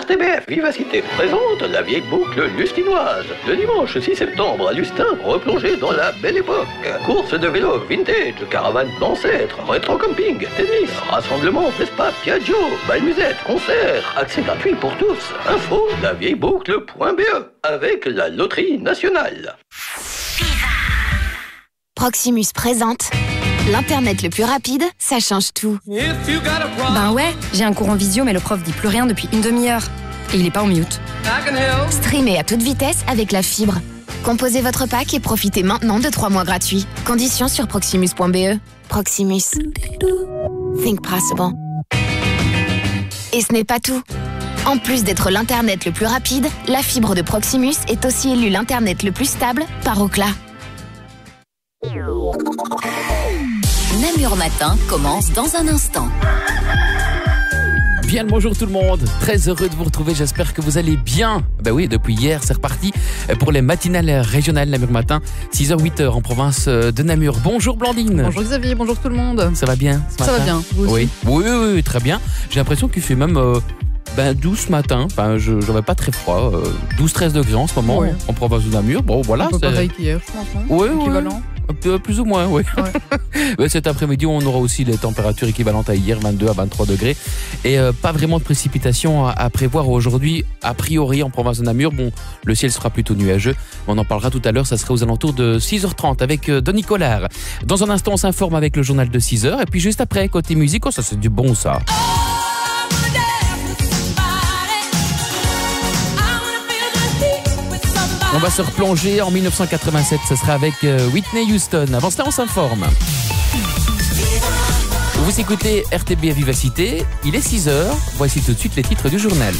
RTBF Vivacité présente la vieille boucle lustinoise. Le dimanche 6 septembre à Lustin, replongez dans la belle époque. Course de vélo vintage, caravane d'ancêtres, rétro-camping, tennis, rassemblement, Vespa, Piaggio, bal musette, concert, accès gratuit pour tous. Info, lavieilleboucle.be avec la loterie nationale. Proximus présente l'Internet le plus rapide, ça change tout. Ben ouais, j'ai un cours en visio mais le prof dit plus rien depuis une demi-heure. Et il est pas en mute. Streamez à toute vitesse avec la fibre. Composez votre pack et profitez maintenant de 3 mois gratuits. Conditions sur proximus.be. Proximus. Think possible. Et ce n'est pas tout. En plus d'être l'Internet le plus rapide, la fibre de Proximus est aussi élue l'Internet le plus stable par Ookla. Namur Matin commence dans un instant. Bien le bonjour tout le monde, très heureux de vous retrouver, j'espère que vous allez bien. Ben oui, depuis hier c'est reparti pour les matinales régionales Namur Matin, 6h-8h en province de Namur. Bonjour Blandine. Bonjour Xavier, bonjour tout le monde. Ça va bien ce matin? Ça va bien, vous aussi? Oui, très bien. J'ai l'impression qu'il fait même 12 ce matin, enfin, j'avais pas très froid, 12-13 degrés en ce moment en province de Namur. Bon voilà. Un peu pareil qu'hier, je pense, hein? Équivalent. Plus ou moins, oui. Ouais. Cet après-midi, on aura aussi les températures équivalentes à hier, 22 à 23 degrés. Et pas vraiment de précipitations à prévoir aujourd'hui, a priori en province de Namur. Bon, le ciel sera plutôt nuageux. On en parlera tout à l'heure, ça sera aux alentours de 6h30 avec Denis Collard. Dans un instant, on s'informe avec le journal de 6h. Et puis juste après, côté musique, ça c'est du bon ça. On va se replonger en 1987, ce sera avec Whitney Houston. Avant cela, on s'informe. Vous écoutez RTB à Vivacité, il est 6h, voici tout de suite les titres du journal.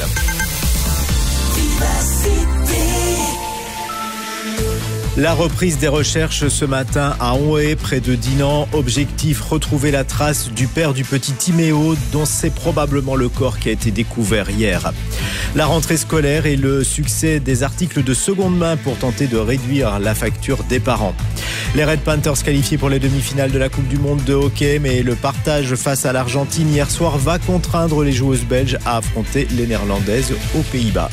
La reprise des recherches ce matin à Onhé, près de Dinan. Objectif, retrouver la trace du père du petit Timéo, dont c'est probablement le corps qui a été découvert hier. La rentrée scolaire et le succès des articles de seconde main pour tenter de réduire la facture des parents. Les Red Panthers qualifiés pour les demi-finales de la Coupe du Monde de hockey, mais le partage face à l'Argentine hier soir va contraindre les joueuses belges à affronter les Néerlandaises aux Pays-Bas.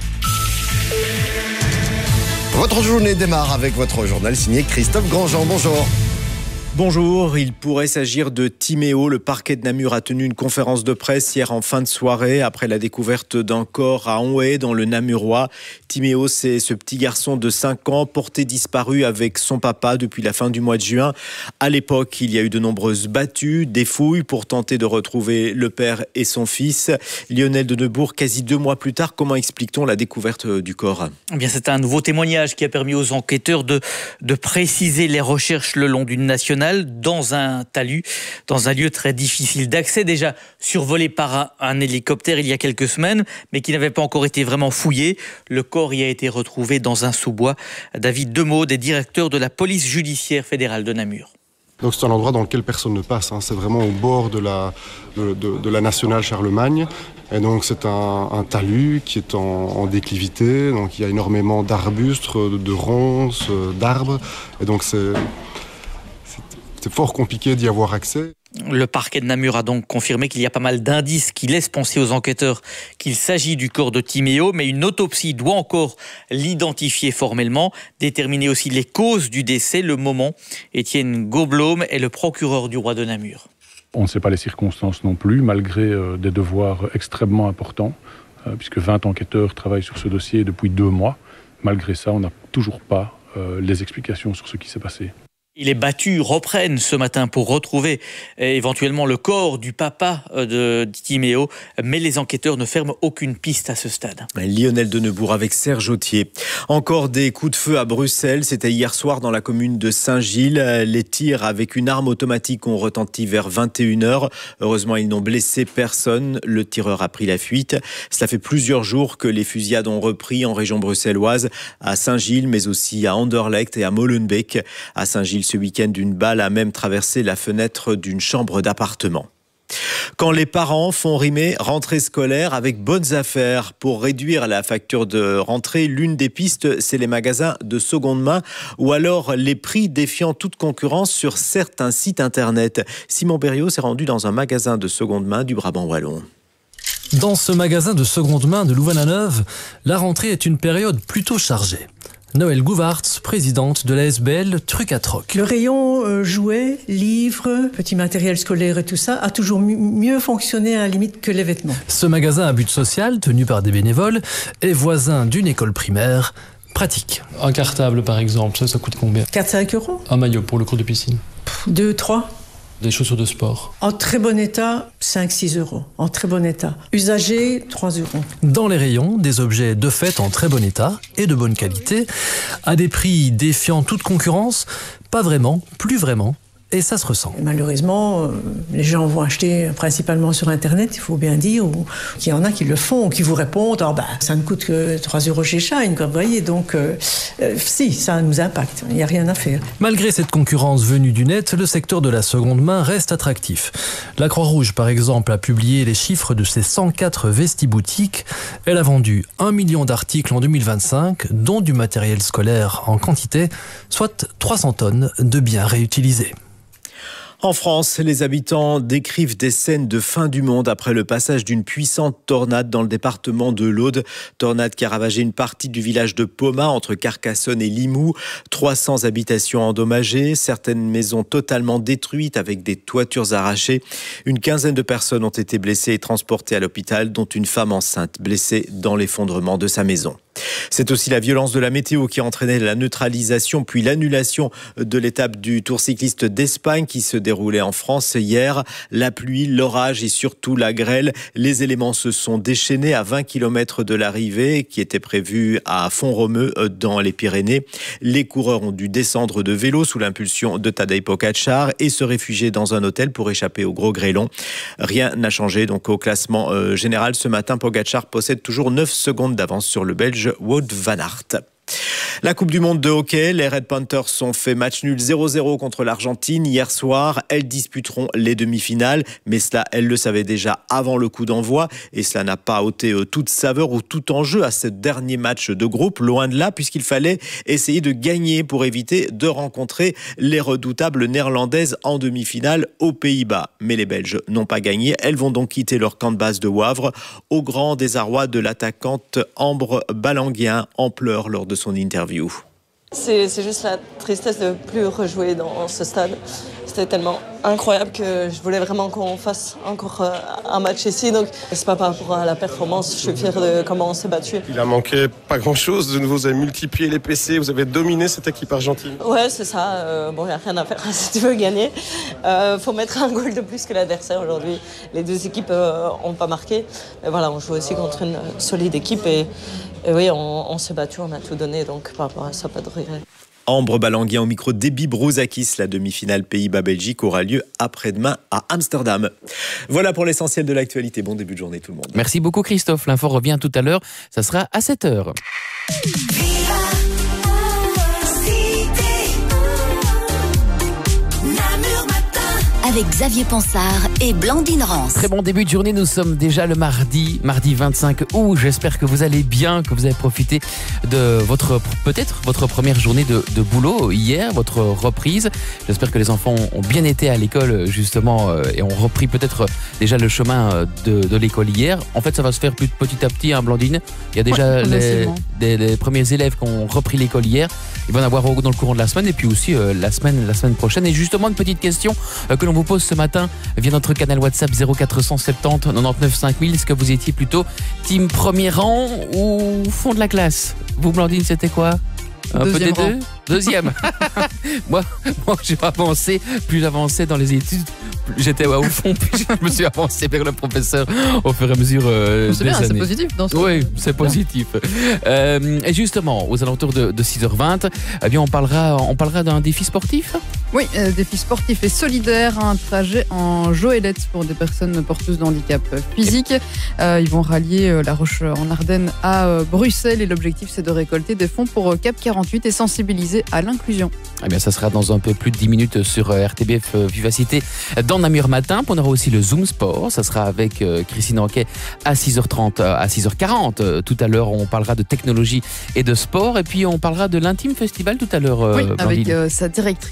Votre journée démarre avec votre journal signé Christophe Grandjean. Bonjour. Bonjour, il pourrait s'agir de Timéo. Le parquet de Namur a tenu une conférence de presse hier en fin de soirée après la découverte d'un corps à Onhé dans le Namurois. Timéo, c'est ce petit garçon de 5 ans porté disparu avec son papa depuis la fin du mois de juin. À l'époque, il y a eu de nombreuses battues, des fouilles pour tenter de retrouver le père et son fils. Lionel de Neubourg, quasi 2 mois plus tard, comment explique-t-on la découverte du corps ? Eh bien, c'est un nouveau témoignage qui a permis aux enquêteurs de préciser les recherches le long d'une nationale dans un talus, dans un lieu très difficile d'accès, déjà survolé par un hélicoptère il y a quelques semaines, mais qui n'avait pas encore été vraiment fouillé. Le corps y a été retrouvé dans un sous-bois. David Demeaux, des directeurs de la police judiciaire fédérale de Namur. Donc c'est un endroit dans lequel personne ne passe, hein. C'est vraiment au bord de la nationale Charlemagne. Et donc c'est un talus qui est en déclivité, donc il y a énormément d'arbustes, de ronces, d'arbres. Et donc c'est fort compliqué d'y avoir accès. Le parquet de Namur a donc confirmé qu'il y a pas mal d'indices qui laissent penser aux enquêteurs qu'il s'agit du corps de Timéo, mais une autopsie doit encore l'identifier formellement, déterminer aussi les causes du décès, le moment. Étienne Gaublaume est le procureur du roi de Namur. On ne sait pas les circonstances non plus, malgré des devoirs extrêmement importants, puisque 20 enquêteurs travaillent sur ce dossier depuis 2 mois. Malgré ça, on n'a toujours pas les explications sur ce qui s'est passé. Les battues reprennent ce matin pour retrouver éventuellement le corps du papa de Timéo, mais les enquêteurs ne ferment aucune piste à ce stade. Lionel de Neubourg avec Serge Autier. Encore des coups de feu à Bruxelles, c'était hier soir dans la commune de Saint-Gilles. Les tirs avec une arme automatique ont retenti vers 21h. Heureusement, ils n'ont blessé personne. Le tireur a pris la fuite. Cela fait plusieurs jours que les fusillades ont repris en région bruxelloise, à Saint-Gilles, mais aussi à Anderlecht et à Molenbeek. À Saint-Gilles, ce week-end, une balle a même traversé la fenêtre d'une chambre d'appartement. Quand les parents font rimer rentrée scolaire avec bonnes affaires pour réduire la facture de rentrée, l'une des pistes, c'est les magasins de seconde main ou alors les prix défiant toute concurrence sur certains sites internet. Simon Berriot s'est rendu dans un magasin de seconde main du Brabant wallon. Dans ce magasin de seconde main de Louvain-la-Neuve, la rentrée est une période plutôt chargée. Noël Gouvartz, présidente de la SBL Truc à Troc. Le rayon jouets, livres, petit matériel scolaire et tout ça a toujours mieux fonctionné à la limite que les vêtements. Ce magasin à but social, tenu par des bénévoles, est voisin d'une école primaire. Pratique. Un cartable par exemple, ça coûte combien ? 4-5 €. Un maillot pour le cours de piscine. 2-3. Des chaussures de sport. En très bon état, 5-6 €. En très bon état. Usagé, 3 €. Dans les rayons, des objets de fait en très bon état et de bonne qualité, à des prix défiant toute concurrence, pas vraiment, plus vraiment. Et ça se ressent. Et malheureusement, les gens vont acheter principalement sur Internet, il faut bien dire, ou qu'il y en a qui le font, ou qui vous répondent « ça ne coûte que 3 € chez Shine », vous voyez, donc si, ça nous impacte, il n'y a rien à faire. Malgré cette concurrence venue du net, le secteur de la seconde main reste attractif. La Croix-Rouge, par exemple, a publié les chiffres de ses 104 vestiboutiques. Elle a vendu 1 million d'articles en 2025, dont du matériel scolaire en quantité, soit 300 tonnes de biens réutilisés. En France, les habitants décrivent des scènes de fin du monde après le passage d'une puissante tornade dans le département de l'Aude. Tornade qui a ravagé une partie du village de Pomat, entre Carcassonne et Limoux. 300 habitations endommagées, certaines maisons totalement détruites avec des toitures arrachées. Une quinzaine de personnes ont été blessées et transportées à l'hôpital, dont une femme enceinte blessée dans l'effondrement de sa maison. C'est aussi la violence de la météo qui a entraîné la neutralisation puis l'annulation de l'étape du Tour cycliste d'Espagne qui se déroulait en France hier. La pluie, l'orage et surtout la grêle. Les éléments se sont déchaînés à 20 km de l'arrivée qui était prévue à Font-Romeu dans les Pyrénées. Les coureurs ont dû descendre de vélo sous l'impulsion de Tadej Pogačar et se réfugier dans un hôtel pour échapper au gros grêlon. Rien n'a changé donc au classement général. Ce matin, Pogačar possède toujours 9 secondes d'avance sur le Belge Wout van Aert. La Coupe du Monde de hockey, les Red Panthers ont fait match nul 0-0 contre l'Argentine hier soir. Elles disputeront les demi-finales, mais cela, elles le savaient déjà avant le coup d'envoi et cela n'a pas ôté toute saveur ou tout enjeu à ce dernier match de groupe, loin de là, puisqu'il fallait essayer de gagner pour éviter de rencontrer les redoutables néerlandaises en demi-finale aux Pays-Bas. Mais les Belges n'ont pas gagné, elles vont donc quitter leur camp de base de Wavre au grand désarroi de l'attaquante Ambre Balanguien en pleurs lors de son interview. C'est juste la tristesse de ne plus rejouer dans ce stade. C'était tellement incroyable que je voulais vraiment qu'on fasse encore un match ici. Donc c'est pas par rapport à la performance, je suis fière de comment on s'est battu. Il a manqué pas grand-chose, vous avez multiplié les PC, vous avez dominé cette équipe argentine. Ouais, c'est ça. Bon, il n'y a rien à faire si tu veux gagner. Faut mettre un goal de plus que l'adversaire aujourd'hui. Les deux équipes n'ont pas marqué. Mais voilà, on joue aussi contre une solide équipe et oui, on s'est battu, on a tout donné. Donc par rapport à ça, pas de regret. Ambre Balanguien au micro d'Ebi Brouzakis. La demi-finale Pays-Bas-Belgique aura lieu après-demain à Amsterdam. Voilà pour l'essentiel de l'actualité. Bon début de journée tout le monde. Merci beaucoup Christophe. L'info revient tout à l'heure. Ça sera à 7h. Avec Xavier Pansard et Blandine Rance. Très bon début de journée, nous sommes déjà le mardi 25 août. J'espère que vous allez bien, que vous avez profité de peut-être votre première journée de boulot hier, votre reprise. J'espère que les enfants ont bien été à l'école justement et ont repris peut-être déjà le chemin de l'école hier. En fait, ça va se faire petit à petit, hein, Blandine. Il y a déjà les premiers élèves qui ont repris l'école hier. Il va en avoir dans le courant de la semaine et puis aussi la semaine prochaine. Et justement, une petite question que l'on vous pose ce matin via notre canal WhatsApp 0470 99 5000. Est-ce que vous étiez plutôt team premier rang ou fond de la classe? Vous, Blandine, c'était quoi? Un peu des deux? Deuxième. moi, j'ai avancé, plus j'avançais dans les études, j'étais au fond, puis je me suis avancé vers le professeur au fur et à mesure des années. C'est positif dans ce Oui, c'est positif. Et justement, aux alentours de 6h20, eh bien, on parlera d'un défi sportif. Oui, défi sportif et solidaire, un trajet en Joëlette pour des personnes porteuses de handicap physique. Ils vont rallier La Roche en Ardennes à Bruxelles et l'objectif c'est de récolter des fonds pour CAP 48 et sensibiliser à l'inclusion. Eh bien, ça sera dans un peu plus de 10 minutes sur RTBF Vivacité dans Namur Matin. On aura aussi le Zoom Sport. Ça sera avec Christine Roquet à 6h30, à 6h40. Tout à l'heure, on parlera de technologie et de sport. Et puis, on parlera de l'Intime Festival tout à l'heure. Oui, avec sa directrice Chloé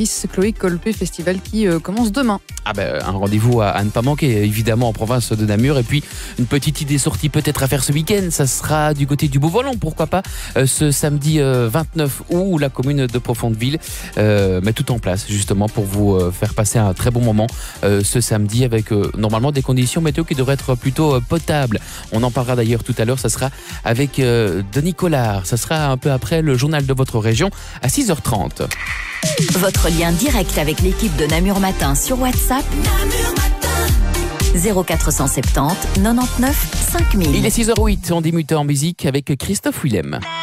les Colpé Festival qui commence demain. Ah ben, un rendez-vous à ne pas manquer, évidemment, en province de Namur. Et puis, une petite idée sortie peut-être à faire ce week-end, ça sera du côté du Beau-Volant, pourquoi pas, ce samedi 29 août, où la commune de Profondeville met tout en place, justement, pour vous faire passer un très bon moment ce samedi, avec normalement des conditions météo qui devraient être plutôt potables. On en parlera d'ailleurs tout à l'heure, ça sera avec Denis Collard. Ça sera un peu après le journal de votre région à 6h30. Votre lien direct avec l'équipe de Namur Matin sur WhatsApp. Namur Matin 0470 99 5000. Il est 6h08, on démute en musique avec Christophe Willem.